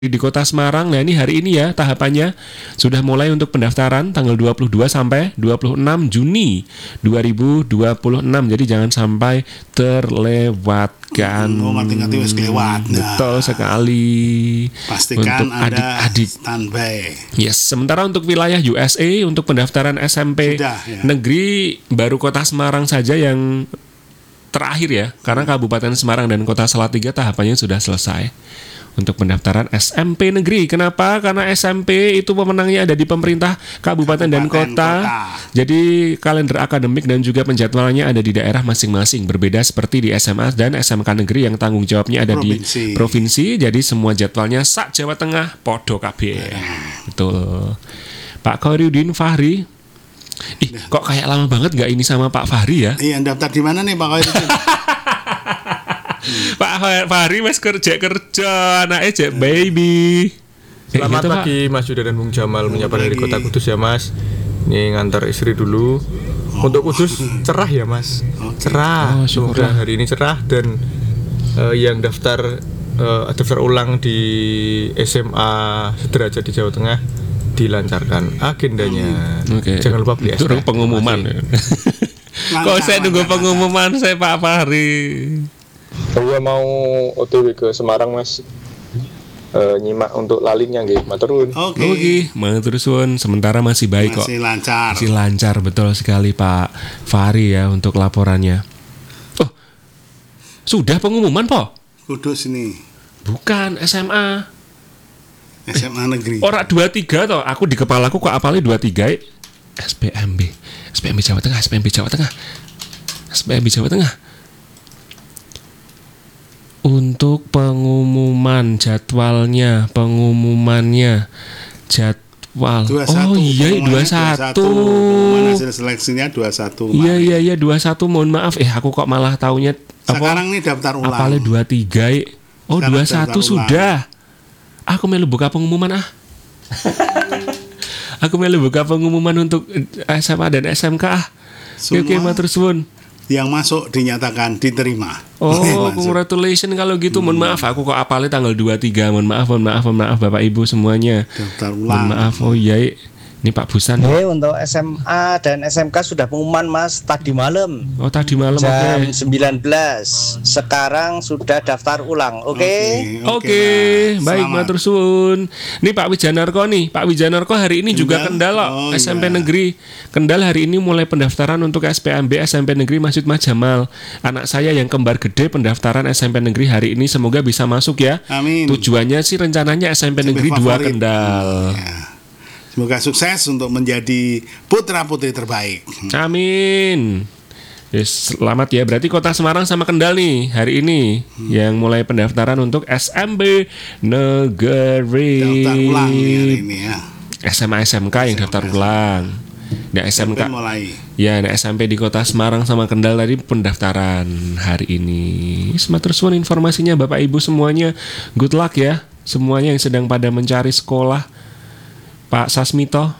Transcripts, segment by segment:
di Kota Semarang. Nah ini hari ini ya tahapannya sudah mulai untuk pendaftaran tanggal 22 sampai 26 Juni 2026. Jadi jangan sampai terlewatkan. Ngerti-ngerti wis kelewat. Betul sekali. Pastikan untuk Anda adik-adik standby. Yes, sementara untuk wilayah USA untuk pendaftaran SMP Sudah, ya. negeri baru Kota Semarang saja yang terakhir ya, karena Kabupaten Semarang dan Kota Salatiga tahapannya sudah selesai untuk pendaftaran SMP negeri. Kenapa? Karena SMP itu pemenangnya ada di pemerintah kabupaten dan kota. Jadi kalender akademik dan juga penjadwalannya ada di daerah masing-masing. Berbeda seperti di SMA dan SMK negeri yang tanggung jawabnya ada di provinsi. Jadi semua jadwalnya sak Jawa Tengah podo kabeh. Betul. Pak Khairuddin Fahri. Kok kayak lama banget gak ini sama Pak Fahri ya? Iya, daftar di mana nih Pak Khairuddin? Pak Fahri mas kerja anaknya cek baby. Selamat pagi Mas Yuda dan Bung Jamal, menyapa dari Kota Kudus ya Mas. Ini ngantar istri dulu. Untuk Kudus cerah ya Mas. Cerah. Semoga hari ini cerah dan yang daftar ulang di SMA sederajat di Jawa Tengah dilancarkan agendanya. Jangan lupa beli es. Itu pengumuman. Kok saya nunggu pengumuman saya Pak Fahri. Saya mau OTW ke Semarang Mas, nyimak untuk lalingnya nggih, matur nuwun. Oke, matur suwun. Sementara masih baik kok. Masih lancar. Masih lancar, betul sekali Pak Fahri ya untuk laporannya. Oh, sudah pengumuman po? Kudus ini. Bukan SMA. SMA negeri. Ora 23 toh. Aku di kepalaku kok apalnya 23. SPMB Jawa Tengah, SPMB Jawa Tengah. Untuk pengumumannya jadwal. 21, oh iya 21. Pengumuman hasil seleksinya 21. Iya 21. Mohon maaf aku kok malah taunya sekarang nih daftar ulang. Apalnya 23. Oh sekarang 21 sudah. Aku melu buka pengumuman Aku melu buka pengumuman untuk SMA dan SMK Oke, matur suwun. Yang masuk dinyatakan diterima. Oh, congratulations kalau gitu. Mohon maaf aku kok apalnya tanggal 23. Mohon maaf Bapak Ibu semuanya. Daftar ulang. Mohon maaf. Oh iya. Ini Pak Busan. Untuk SMA dan SMK sudah pengumuman Mas tadi malam. Oh, tadi malam jam 19. Sekarang sudah daftar ulang. Oke, baik matur suwun. Ini Pak Wijanarko nih. Pak Wijanarko hari ini juga Kendal SMP Negeri. Kendal hari ini mulai pendaftaran untuk SPMB SMP Negeri Masjid Mas Jamal. Anak saya yang kembar gede pendaftaran SMP Negeri hari ini semoga bisa masuk ya. Amin. Tujuannya sih rencananya SMP Negeri 2 Kendal. Semoga sukses untuk menjadi putra-putri terbaik. Amin. Yes, selamat ya. Berarti Kota Semarang sama Kendal nih hari ini yang mulai pendaftaran untuk SMP Negeri. Daftar ulang nih hari ini ya. SMA SMK yang daftar ulang. Nah SMK mulai. Ya, nah SMP di Kota Semarang sama Kendal tadi pendaftaran hari ini. Sematur suwun informasinya Bapak Ibu semuanya. Good luck ya semuanya yang sedang pada mencari sekolah. Pak Sasmito.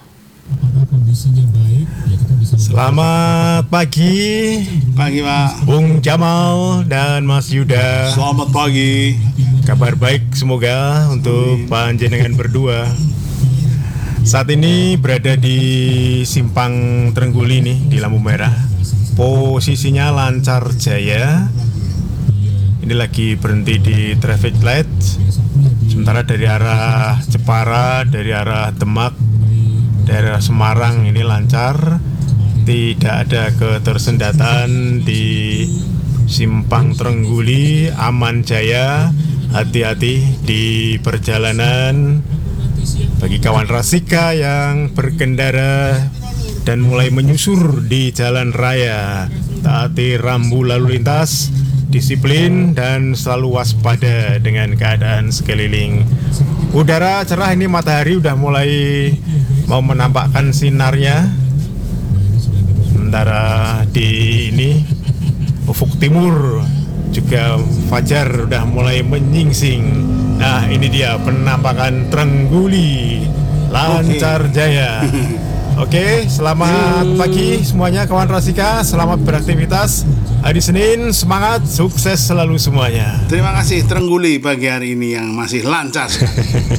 Selamat pagi Pak Bung Jamal dan Mas Yuda. Selamat pagi. Kabar baik semoga untuk panjenengan berdua. Saat ini berada di Simpang Trengguli nih di lampu merah. Posisinya lancar jaya. Ini lagi berhenti di traffic light. Sementara dari arah Jepara, dari arah Demak, dari arah Semarang ini lancar. Tidak ada ketersendatan di Simpang Trengguli, aman jaya. Hati-hati di perjalanan. Bagi kawan Rasika yang berkendara dan mulai menyusur di jalan raya, taati rambu lalu lintas, disiplin dan selalu waspada dengan keadaan sekeliling. Udara cerah, ini matahari udah mulai mau menampakkan sinarnya. Sementara di ini ufuk timur juga fajar udah mulai menyingsing. Nah ini dia penampakan Trengguli lancar jaya. Oke, selamat pagi semuanya kawan Rasika. Selamat beraktivitas. Hari Senin, semangat, sukses selalu semuanya. Terima kasih Trengguli pagi hari ini yang masih lancar sekali.